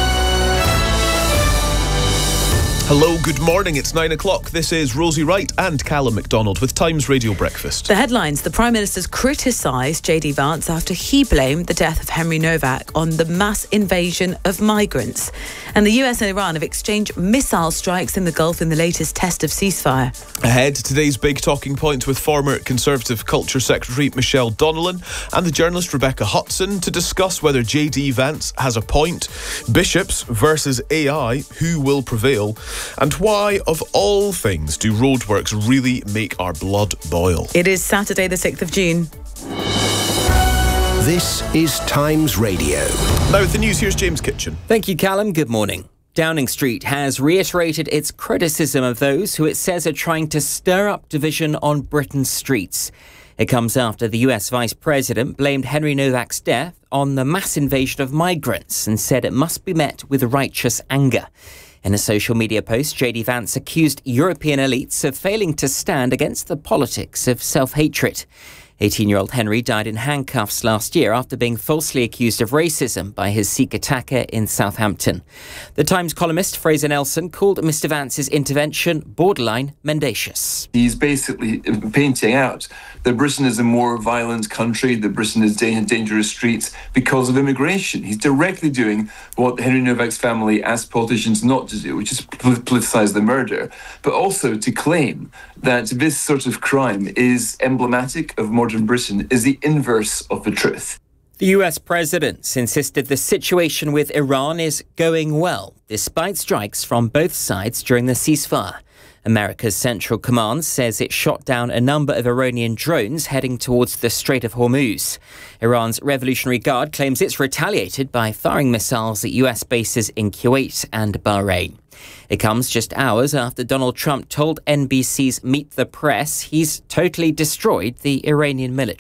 Hello, good morning. It's nine o'clock. This is Rosie Wright and Callum MacDonald with Times Radio Breakfast. The headlines: the Prime Minister's criticised J D Vance after he blamed the death of Henry Novak on the mass invasion of migrants. And the U S and Iran have exchanged missile strikes in the Gulf in the latest test of ceasefire. Ahead, today's big talking point with former Conservative Culture Secretary Michelle Donlan and the journalist Rebecca Hudson to discuss whether J D Vance has a point, bishops versus A I, who will prevail, and why, of all things, do roadworks really make our blood boil? It is Saturday the sixth of June. This is Times Radio. Now with the news, here's James Kitchen. Thank you, Callum. Good morning. Downing Street has reiterated its criticism of those who it says are trying to stir up division on Britain's streets. It comes after the U S Vice President blamed Henry Novak's death on the mass invasion of migrants and said it must be met with righteous anger. In a social media post, J D Vance accused European elites of failing to stand against the politics of self-hatred. eighteen-year-old Henry died in handcuffs last year after being falsely accused of racism by his Sikh attacker in Southampton. The Times columnist Fraser Nelson called Mister Vance's intervention borderline mendacious. He's basically painting out that Britain is a more violent country, that Britain is in dangerous streets because of immigration. He's directly doing what Henry Novak's family asked politicians not to do, which is politicise the murder, but also to claim that this sort of crime is emblematic of modern Britain, is the inverse of the truth. The U S president insisted the situation with Iran is going well, despite strikes from both sides during the ceasefire. America's Central Command says it shot down a number of Iranian drones heading towards the Strait of Hormuz. Iran's Revolutionary Guard claims it's retaliated by firing missiles at U S bases in Kuwait and Bahrain. It comes just hours after Donald Trump told N B C's Meet the Press he's totally destroyed the Iranian military.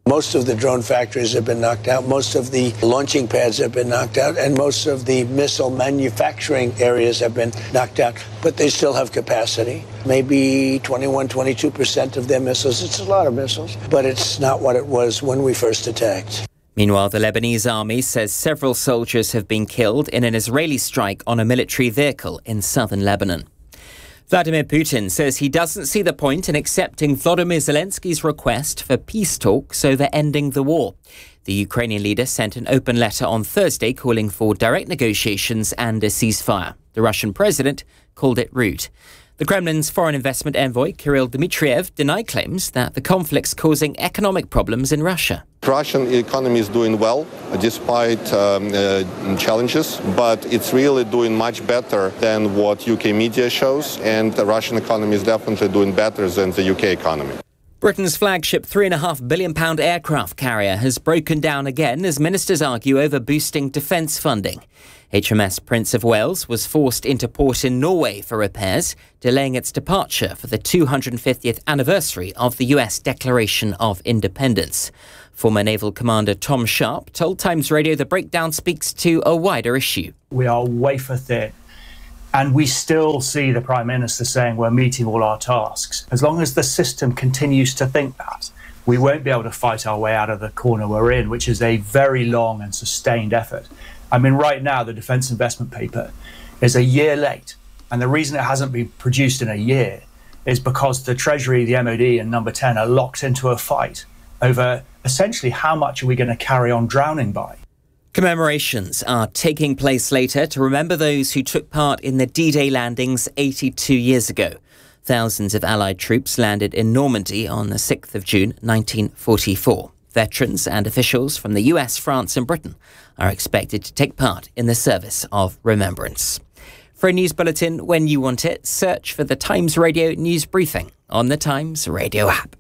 Most of the drone factories have been knocked out. Most of the launching pads have been knocked out. And most of the missile manufacturing areas have been knocked out. But they still have capacity. Maybe twenty-one, twenty-two percent of their missiles. It's a lot of missiles. But it's not what it was when we first attacked. Meanwhile, the Lebanese army says several soldiers have been killed in an Israeli strike on a military vehicle in southern Lebanon. Vladimir Putin says he doesn't see the point in accepting Volodymyr Zelensky's request for peace talks over ending the war. The Ukrainian leader sent an open letter on Thursday calling for direct negotiations and a ceasefire. The Russian president called it rude. The Kremlin's foreign investment envoy, Kirill Dmitriev, denied claims that the conflict's causing economic problems in Russia. The Russian economy is doing well despite um, uh, challenges, but it's really doing much better than what U K media shows, and the Russian economy is definitely doing better than the U K economy. Britain's flagship three point five billion pounds aircraft carrier has broken down again as ministers argue over boosting defence funding. H M S Prince of Wales was forced into port in Norway for repairs, delaying its departure for the two hundred fiftieth anniversary of the U S Declaration of Independence. Former Naval Commander Tom Sharp told Times Radio the breakdown speaks to a wider issue. We are wafer thin. And we still see the Prime Minister saying we're meeting all our tasks. As long as the system continues to think that, we won't be able to fight our way out of the corner we're in, which is a very long and sustained effort. I mean, right now, the Defence Investment Paper is a year late. And the reason it hasn't been produced in a year is because the Treasury, the M O D and Number ten are locked into a fight over essentially how much are we going to carry on drowning by. Commemorations are taking place later to remember those who took part in the D-Day landings eighty-two years ago. Thousands of Allied troops landed in Normandy on the sixth of June nineteen forty-four. Veterans and officials from the U S, France and Britain are expected to take part in the service of remembrance. For a news bulletin when you want it, search for the Times Radio News Briefing on the Times Radio app.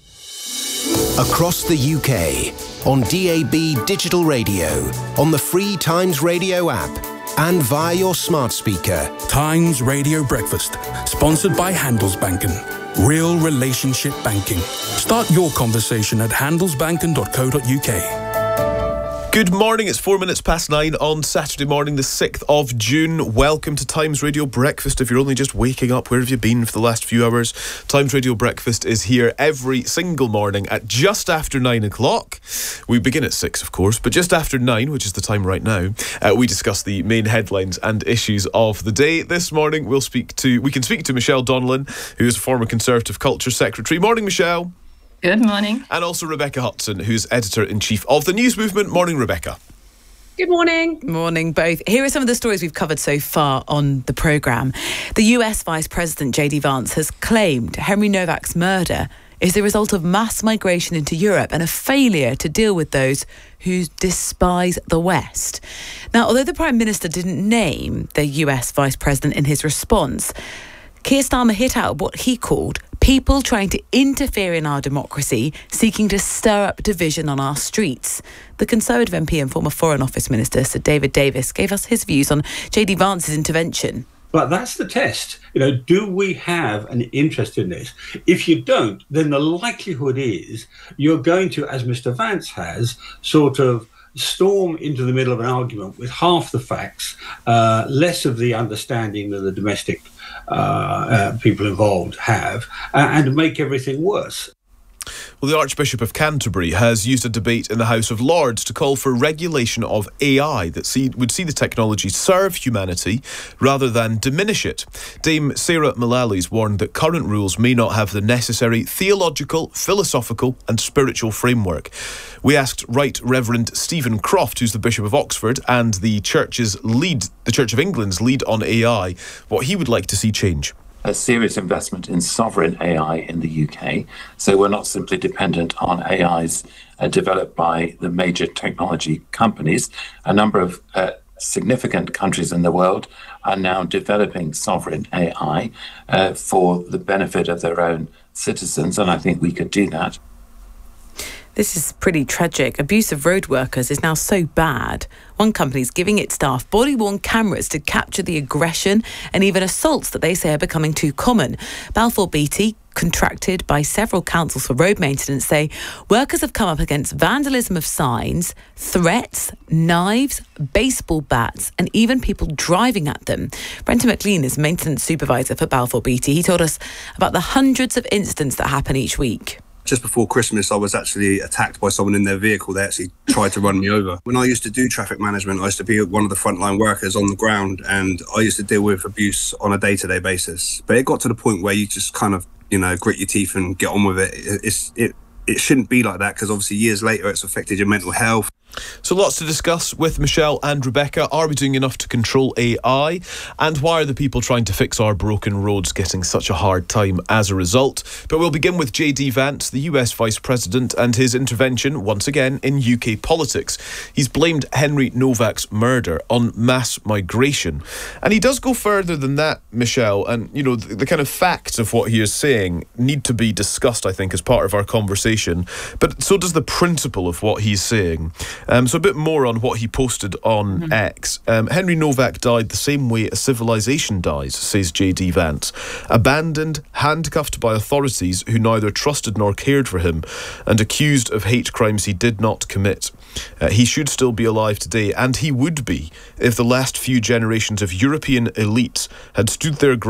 Across the U K, on D A B digital radio, on the free Times Radio app, and via your smart speaker. Times Radio Breakfast, sponsored by Handelsbanken. Real relationship banking. Start your conversation at handelsbanken dot co dot uk. Good morning, it's four minutes past nine on Saturday morning, the sixth of June. Welcome to Times Radio Breakfast. If you're only just waking up, where have you been for the last few hours? Times Radio Breakfast is here every single morning at just after nine o'clock. We begin at six, of course, but just after nine, which is the time right now, uh, we discuss the main headlines and issues of the day. This morning, we'll speak to, we can speak to Michelle Donnellan, who is former Conservative Culture Secretary. Morning, Michelle. Good morning. And also Rebecca Hudson, who's Editor-in-Chief of The News Movement. Morning, Rebecca. Good morning. Morning, both. Here are some of the stories we've covered so far on the programme. The U S Vice President J D Vance has claimed Henry Novak's murder is the result of mass migration into Europe and a failure to deal with those who despise the West. Now, although the Prime Minister didn't name the U S Vice President in his response, Keir Starmer hit out what he called people trying to interfere in our democracy, seeking to stir up division on our streets. The Conservative M P and former Foreign Office Minister, Sir David Davis, gave us his views on J D Vance's intervention. But that's the test. You know, do we have an interest in this? If you don't, then the likelihood is you're going to, as Mister Vance has, sort of storm into the middle of an argument with half the facts, uh, less of the understanding that the domestic uh, uh, people involved have, uh, and make everything worse. Well, the Archbishop of Canterbury has used a debate in the House of Lords to call for regulation of A I that see, would see the technology serve humanity rather than diminish it. Dame Sarah Mullally warned that current rules may not have the necessary theological, philosophical and spiritual framework. We asked Right Reverend Stephen Croft, who's the Bishop of Oxford and the Church's lead, the Church of England's lead on A I, what he would like to see change. A serious investment in sovereign A I in the U K. So we're not simply dependent on A Is uh, developed by the major technology companies. A number of uh, significant countries in the world are now developing sovereign A I uh, for the benefit of their own citizens, and I think we could do that. This is pretty tragic. Abuse of road workers is now so bad. One company is giving its staff body-worn cameras to capture the aggression and even assaults that they say are becoming too common. Balfour Beatty contracted by several councils for road maintenance, say workers have come up against vandalism of signs, threats, knives, baseball bats, and even people driving at them. Brenton McLean is maintenance supervisor for Balfour Beatty. He told us about the hundreds of incidents that happen each week. Just before Christmas, I was actually attacked by someone in their vehicle. They actually tried to run me over. When I used to do traffic management, I used to be one of the frontline workers on the ground, and I used to deal with abuse on a day-to-day basis. But it got to the point where you just kind of, you know, grit your teeth and get on with it. It's, it, it shouldn't be like that, because obviously years later it's affected your mental health. So lots to discuss with Michelle and Rebecca. Are we doing enough to control A I? And why are the people trying to fix our broken roads getting such a hard time as a result? But we'll begin with J D Vance, the U S Vice President, and his intervention, once again, in U K politics. He's blamed Henry Novak's murder on mass migration. And he does go further than that, Michelle. And, you know, the, the kind of facts of what he is saying need to be discussed, I think, as part of our conversation. But so does the principle of what he's saying. Um, so a bit more on what he posted on mm-hmm. X. Um, Henry Novak died the same way a civilization dies, says J D Vance. Abandoned, handcuffed by authorities who neither trusted nor cared for him, and accused of hate crimes he did not commit. Uh, he should still be alive today, and he would be if the last few generations of European elites had stood their ground